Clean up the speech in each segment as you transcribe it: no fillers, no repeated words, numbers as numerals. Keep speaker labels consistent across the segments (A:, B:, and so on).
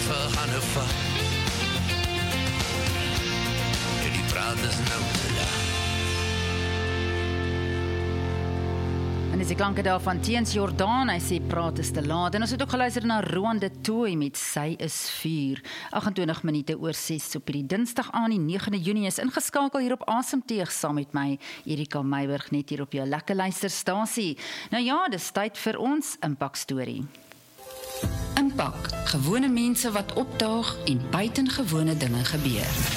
A: vir hande vat. En die praat is nou te laat.
B: En dis die klanke daar van Teens Jordaan, hy sê praat is te laat. En ons het ook geluister na Roan de Tooy met Sy is vuur. 28 minute oor 6 op die Dinsdag aan die 9de Junie is ingeskakel hier op Asemteug saam met my, Erika Meiburg, net hier op jou lekker luisterstasie. Nou ja, dis tyd vir ons Impak Storie.
C: Impak, gewone mense wat opdaag en buitengewone dinge gebeur.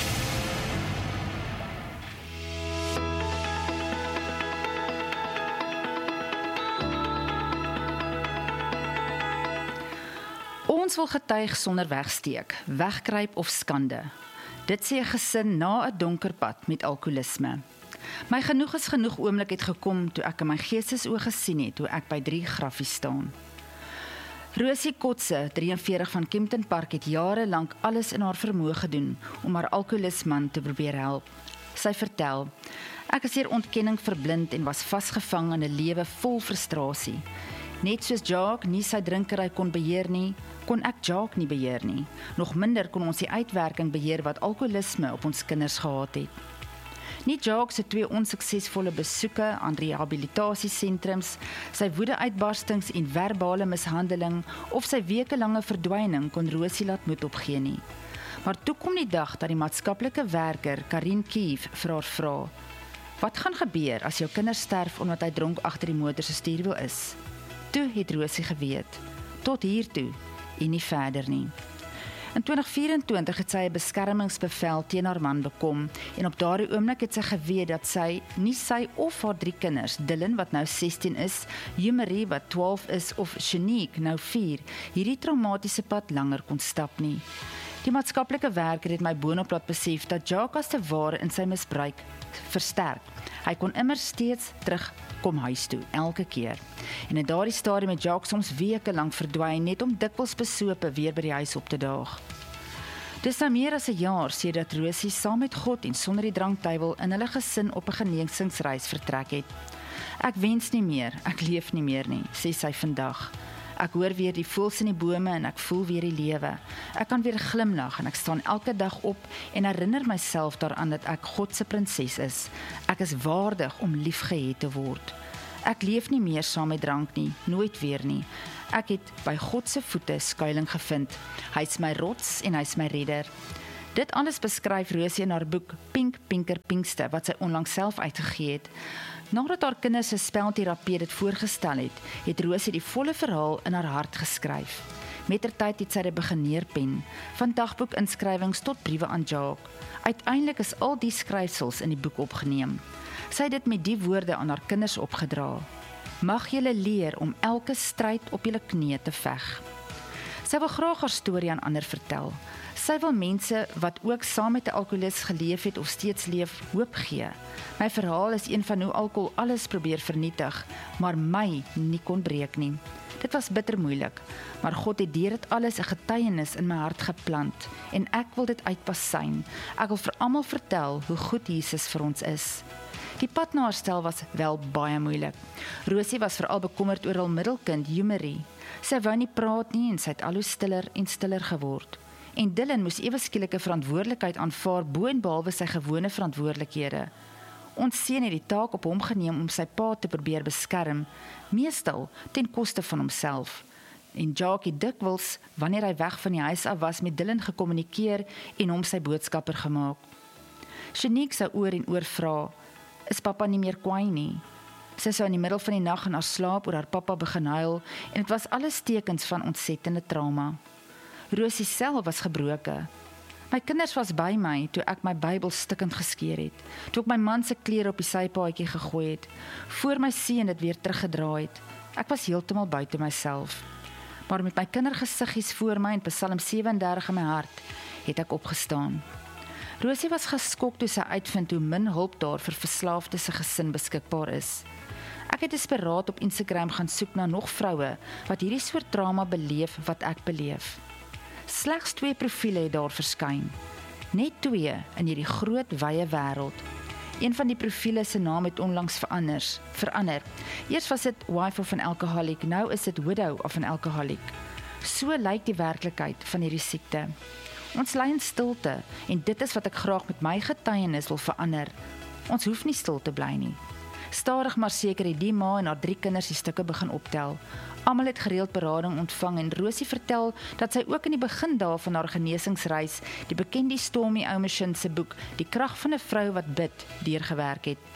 B: Ons wil getuig sonder wegsteek, wegkruip of skande. Dit sê 'n gesin na 'n donker pad met alkoholisme. My genoeg is genoeg oomblik het gekom toe ek in my geestesoog gesien het hoe ek by 3 graffies staan. Rosie Kotse, 43 van Kempton Park, het jare lank alles in haar vermoë gedoen om haar alkoholisman te probeer help. Sy vertel, ek is deur ontkenning verblind en was vasgevang in 'n lewe vol frustrasie. Net soos Jacques nie sy drinkery kon beheer nie, kon ek Jacques nie beheer nie. Nog minder kon ons die uitwerking beheer wat alkoholisme op ons kinders gehad het. Nie Jacques se 2 onsuksesvolle besoeke aan rehabilitasiesentrums, sy woede-uitbarstings en verbale mishandeling of sy wekelange verdwyning kon Rosie laat moed opgee nie. Maar toe kom die dag dat die maatskaplike werker Karin Kief vir haar vra, wat gaan gebeur as jou kinders sterf omdat hy dronk agter die motor se stuurwiel is? Toe het Rosie geweet, tot hier toe en nie verder nie. In 2024 het sy 'n beskermingsbevel teen haar man bekom en op daardie oomblik het sy geweet dat sy, nie sy of haar 3 kinders, Dylan wat nou 16 is, Jumarie wat 12 is of Shanique nou 4, hierdie traumatiese pad langer kon stap nie. Die maatskaplike werker het my boonop laat besef dat Jacques as te ware in sy misbruik versterk. Hy kon immer steeds terugkom huis toe, elke keer. En in daardie stadium het Jacques soms weke lank verdwyn, net om dikwels besope weer by die huis op te daag. Dis nou meer as 'n jaar sedert Rosie saam met God en sonder die drankduiwel in hulle gesin op 'n geneesingsreis vertrek het. Ek wens nie meer, ek leef nie meer nie, sê sy vandag. Ek hoor weer die voëls in die bome en ek voel weer die lewe. Ek kan weer glimlag en ek staan elke dag op en herinner myself daaraan dat ek God se prinses is. Ek is waardig om liefgehet te word. Ek leef nie meer saam met drank nie, nooit weer nie. Ek het by God se voete skuiling gevind. Hy's my rots en hy's my redder. Dit alles beskryf Rosie in haar boek Pink Pinker Pinkste, wat sy onlangs self uitgegee het. Nadat haar kinders se spelterapeut dit voorgestel het Rosie die volle verhaal in haar hart geskryf. Mettertyd het sy dit begin neerpen, van dagboekinskrywings tot briewe aan Jacques. Uiteindelik is al die skryfsels in die boek opgeneem. Sy het dit met die woorde aan haar kinders opgedra. Mag julle leer om elke stryd op julle knieë te veg. Sy wil graag haar storie aan ander vertel. Sy wil mense wat ook saam met 'n alkoholist geleef het of steeds leef, hoop gee. My verhaal is een van hoe alkohol alles probeer vernietig, maar my nie kon breek nie. Dit was bitter moeilik, maar God het deur dit alles 'n getuienis in my hart geplant en ek wil dit uitpasyn. Ek wil vir almal vertel hoe goed Jesus vir ons is. Die pad na herstel was wel baie moeilik. Rosie was veral bekommerd oor haar middelkind, Jumarie. Sy wou nie praat nie en sy het al hoe stiller en stiller geword. En Dylan moes ewe skielik 'n verantwoordelikheid aanvaar bo en behalwe sy gewone verantwoordelikhede. Ons seun het die taak op hom geneem om sy pa te probeer beskerm, meestal ten koste van homself. En Jacques het dikwels, wanneer hy weg van die huis af was, met Dylan gekommunikeer en hom sy boodskapper gemaak. Shanique sou oor en oor vra, is pappa nie meer kwaai nie? Sy sou in die middel van die nag in haar slaap oor haar pappa begin huil en dit was alles tekens van ontsettende trauma. Rosie self was gebroke. My kinders was by my toe ek my Bybel stikkend geskeer het, toe ek my man se klere op die sypaadjie gegooi het, voor my seun dit weer teruggedraai het. Ek was heeltemal buite myself. Maar met my kindergesiggies voor my en Psalm 37 in my hart, het ek opgestaan. Rosie was geskok toe sy uitvind hoe min hulp daar vir verslaafdes se gesin beskikbaar is. Ek het desperaat op Instagram gaan soek na nog vroue wat hierdie soort trauma beleef wat ek beleef. Slegs 2 profiele het daar verskyn. Net 2 in hierdie groot wye wêreld. Een van die profiele se naam het onlangs verander. Eers was dit wife of an alcoholic, nou is dit widow of an alcoholic. So lyk die werklikheid van hierdie siekte. Ons lê in stilte en dit is wat ek graag met my getuienis wil verander. Ons hoef nie stil te bly nie. Stadig maar seker het die ma en haar 3 kinders die stukke begin optel. Almal het gereeld berading ontvang en Rosie vertel dat sy ook in die begindae van haar genesingsreis die bekende Stormy Omishin se boek Die krag van 'n vrou wat bid deurgewerk het.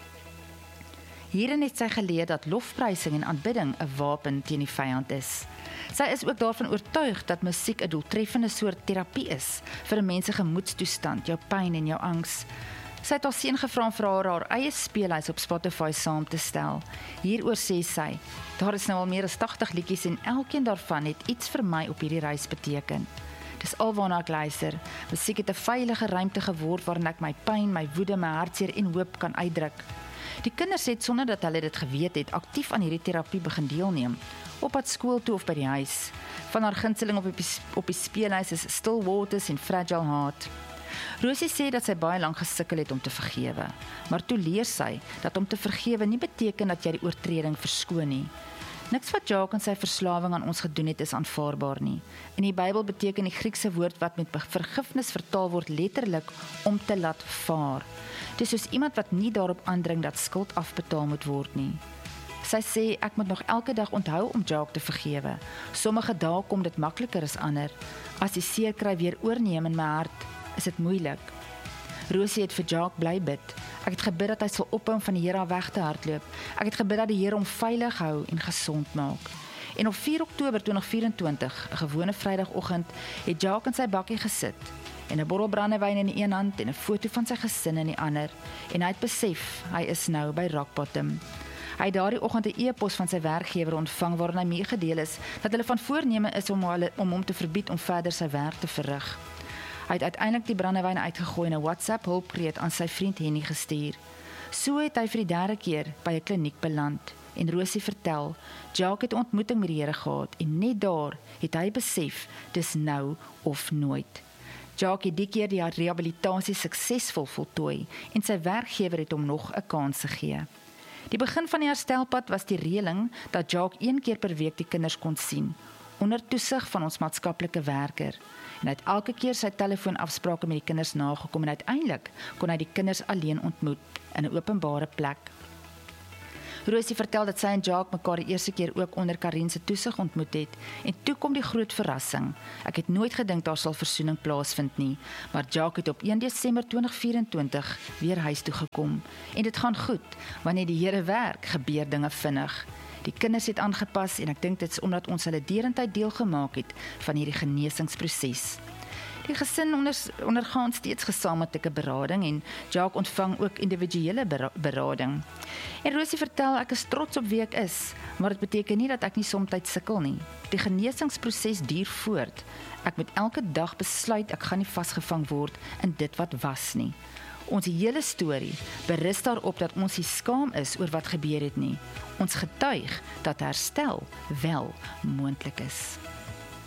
B: Hierin het sy geleer dat lofprysing en aanbidding 'n wapen teen die vyand is. Sy is ook daarvan oortuig dat musiek 'n doeltreffende soort terapie is vir 'n mens se gemoedstoestand, jou pyn en jou angs. Sy het haar seun gevra om vir haar eie speellys op Spotify saam te stel. Hieroor sê sy, daar is nou al meer as 80 liedjies en elkeen daarvan het iets vir my op hierdie reis beteken. Dis alwaarna ek luister. Musiek het 'n veilige ruimte geword waarin ek my pyn, my woede, my hartseer en hoop kan uitdruk. Die kinders het sonder dat hulle dit geweet het, aktief aan hierdie terapie begin deelneem, op pad skool toe of by die huis. Van haar gunsteling op die speellys is Still Waters en Fragile Heart. Rosie sê dat sy baie lank gesukkel het om te vergewe, maar toe leer sy dat om te vergewe nie beteken dat jy die oortreding verskoon nie. Niks wat Jacques en sy verslawing aan ons gedoen het is aanvaarbaar nie. In die Bybel beteken die Griekse woord wat met vergifnis vertaal word letterlik om te laat vaar. Dis soos iemand wat nie daarop aandring dat skuld afbetaal moet word nie. Sy sê ek moet nog elke dag onthou om Jacques te vergewe. Sommige dae kom dit makliker as ander. As die seer kry weer oorneem in my hart, is dit moeilik. Rosie het vir Jacques bly bid. Ek het gebid dat hy sal ophou om van die Here af weg te hardloop. Ek het gebid dat die Here hom veilig hou en gesond maak. En op 4 Oktober 2024, 'n gewone Vrydagoggend, het Jacques in sy bakkie gesit en 'n bottel brandewyn in die een hand en 'n foto van sy gesin in die ander. En hy het besef, hy is nou by rock bottom. Hy het daardie oggend 'n e-pos van sy werkgewer ontvang waarin hy meegedeel is dat hulle van voorneme is om hom te verbied om verder sy werk te verrig. Hy het uiteindelik die brandewyn uitgegooi en 'n WhatsApp hulpkreet aan sy vriend Henny gestuur. So het hy vir die 3de keer by 'n kliniek beland. En Rosie vertel, Jacques het 'n ontmoeting met die Here gehad en net daar het hy besef, dis nou of nooit. Jacques het die keer die rehabilitasie suksesvol voltooi en sy werkgewer het hom nog 'n kans gegee. Die begin van die herstelpad was die reëling dat Jacques 1 keer per week die kinders kon sien, onder toesig van ons maatskaplike werker. En hy het elke keer sy telefoonafsprake met die kinders nagekom en uiteindelik kon hy die kinders alleen ontmoet in 'n openbare plek. Rosie vertel dat sy en Jacques mekaar die eerste keer ook onder Karin se toesig ontmoet het en toe kom die groot verrassing. Ek het nooit gedink daar sal versoening plaasvind nie, maar Jacques het op 1 Desember 2024 weer huis toe gekom en dit gaan goed. Wanneer die Here werk, gebeur dinge vinnig. Die kinders het aangepas en ek dink dit is omdat ons hulle derentyd deel gemaak het van hierdie genesingsproses. Die gesin ondergaan steeds gesamentlike berading en Jacques ontvang ook individuele berading. En Rosie vertel, ek is trots op wie ek is, maar dit beteken nie dat ek nie soms sukkel nie. Die genesingsproses duur voort. Ek moet elke dag besluit ek gaan nie vasgevang word in dit wat was nie. Ons hele storie berus daarop dat ons nie skaam is oor wat gebeur het nie. Ons getuig dat herstel wel moontlik is.